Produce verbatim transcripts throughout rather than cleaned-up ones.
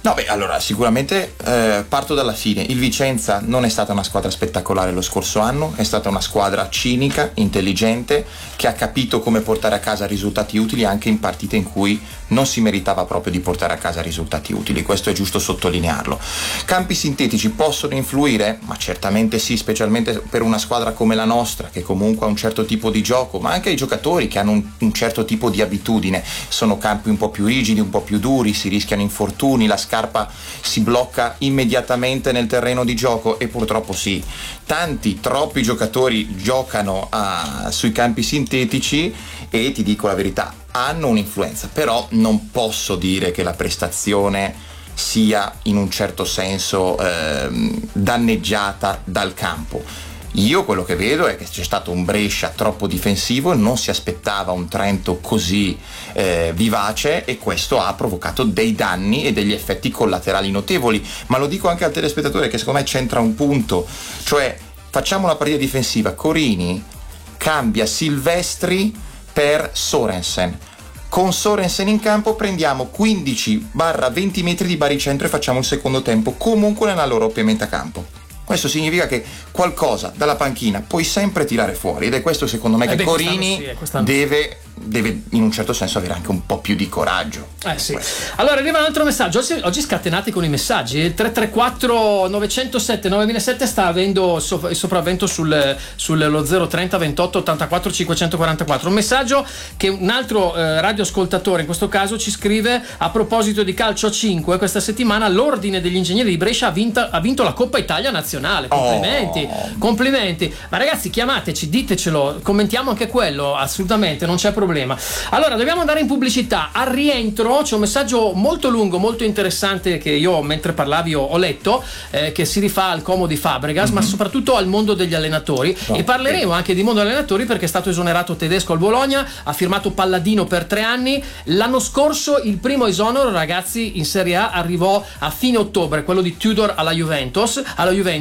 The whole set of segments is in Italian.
No, beh, allora sicuramente eh, parto dalla fine. Il Vicenza non è stata una squadra spettacolare lo scorso anno, è stata una squadra cinica, intelligente, che ha capito come portare a casa risultati utili anche in partite in cui non si meritava proprio di portare a casa risultati utili. Questo è giusto sottolinearlo. Campi sintetici possono influire? Ma certamente sì, specialmente per una squadra come la nostra, che comunque ha un certo tipo di gioco, ma anche i giocatori che hanno un, un certo tipo di abitudine. Sono campi un po' più rigidi, un po' più duri, si rischiano infortuni, la scarpa si blocca immediatamente nel terreno di gioco e purtroppo sì, tanti, troppi giocatori giocano a, sui campi sintetici e ti dico la verità, hanno un'influenza, però non posso dire che la prestazione sia in un certo senso eh, danneggiata dal campo. Io quello che vedo è che c'è stato un Brescia troppo difensivo, non si aspettava un Trento così eh, vivace e questo ha provocato dei danni e degli effetti collaterali notevoli, ma lo dico anche al telespettatore che secondo me c'entra un punto, cioè facciamo una partita difensiva, Corini cambia Silvestri per Sorensen, con Sorensen in campo prendiamo quindici venti metri di baricentro e facciamo il secondo tempo comunque nella loro propria metà campo. Questo significa che qualcosa dalla panchina puoi sempre tirare fuori ed è questo secondo me eh che beh, Corini sì, deve, deve in un certo senso avere anche un po' più di coraggio. Eh sì. Allora arriva un altro messaggio, oggi, oggi scatenati con i messaggi, il tre tre quattro nove zero sette nove zero sette sta avendo il sopravvento sul, sullo zero trenta ventotto ottantaquattro cinquecentoquarantaquattro, un messaggio che un altro eh, radioascoltatore in questo caso ci scrive a proposito di calcio a cinque. Questa settimana l'ordine degli ingegneri di Brescia ha vinto, ha vinto la Coppa Italia nazionale. Complimenti, oh. complimenti. Ma ragazzi, chiamateci, ditecelo, commentiamo anche quello, assolutamente, non c'è problema. Allora, dobbiamo andare in pubblicità. Al rientro c'è un messaggio molto lungo, molto interessante che io mentre parlavi ho, ho letto, eh, che si rifà al Como di Fabregas, mm-hmm. ma soprattutto al mondo degli allenatori. Oh, e parleremo okay. anche di mondo allenatori perché è stato esonerato Tedesco al Bologna, ha firmato Palladino per tre anni. L'anno scorso il primo esonero, ragazzi, in Serie A arrivò a fine ottobre, quello di Tudor alla Juventus, alla Juventus.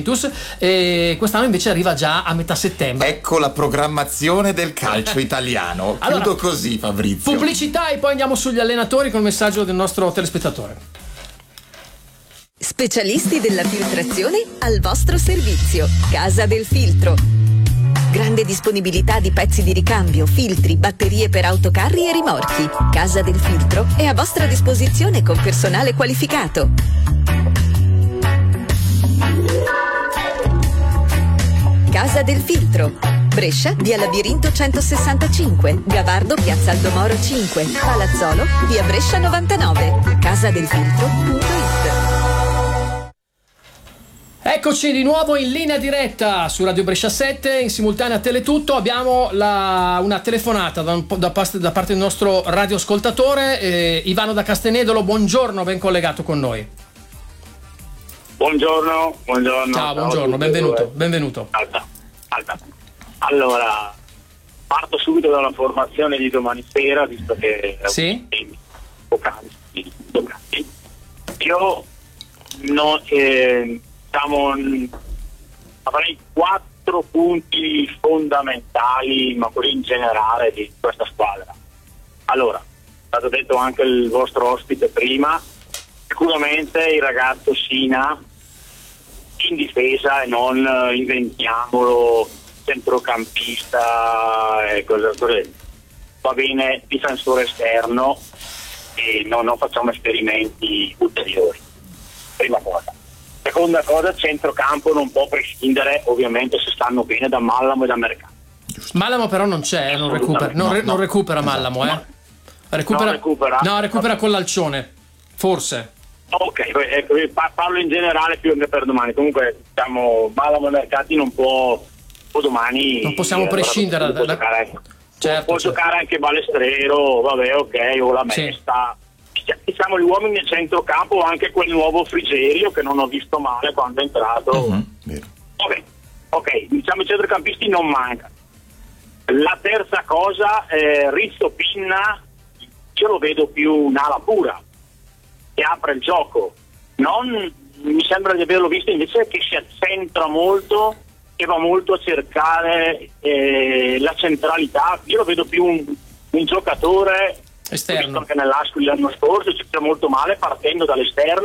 E quest'anno invece arriva già a metà settembre. Ecco la programmazione del calcio italiano. Allora, chiudo così, Fabrizio. Pubblicità e poi andiamo sugli allenatori con il messaggio del nostro telespettatore. Specialisti della filtrazione al vostro servizio. Casa del Filtro. Grande disponibilità di pezzi di ricambio, filtri, batterie per autocarri e rimorchi. Casa del Filtro è a vostra disposizione con personale qualificato. Casa del Filtro. Brescia, via Labirinto centosessantacinque, Gavardo, piazza Aldomoro cinque, Palazzolo, via Brescia novantanove. casadelfiltro punto it. Eccoci di nuovo in linea diretta su Radio Brescia sette, in simultanea a Teletutto. Abbiamo la, una telefonata da, un, da, da parte del nostro radioascoltatore, eh, Ivano da Castenedolo. Buongiorno, ben collegato con noi. Buongiorno, buongiorno. Ciao, buongiorno, benvenuto, benvenuto. Alta, alta. Allora, parto subito dalla formazione di domani sera, visto che sì? poc'anzi, poc'anzi. Io no, eh, diciamo, avrei quattro punti fondamentali, ma quelli in generale di questa squadra. Allora, è stato detto anche il vostro ospite prima, sicuramente il ragazzo Sina in difesa e non inventiamolo centrocampista e cose così. Va bene difensore esterno e no, non facciamo esperimenti ulteriori. Prima cosa. Seconda cosa, centrocampo non può prescindere ovviamente se stanno bene da Mallamo e da Mercato. Mallamo però non c'è, non recupera, non, re, non recupera Mallamo, eh? Recupera, non recupera. No, recupera con l'Alcione, forse. Ok, parlo in generale più che per domani. Comunque, diciamo, Mallamo e Mercati non può, può domani. Non possiamo eh, prescindere può, da, giocare, ecco. certo, può certo. giocare anche Balestrero, vabbè, ok, o la Mesta. Sì. Diciamo gli uomini nel centrocampo, anche quel nuovo Frigerio che non ho visto male quando è entrato. Uh-huh. Ok, ok, diciamo i centrocampisti non mancano. La terza cosa, eh, Rizzo Pinna, io lo vedo più un'ala pura, che apre il gioco. Non mi sembra di averlo visto invece che si accentra molto e va molto a cercare eh, la centralità. Io lo vedo più un, un giocatore esterno, che nell'Ascoli l'anno scorso ci sta molto male partendo dall'esterno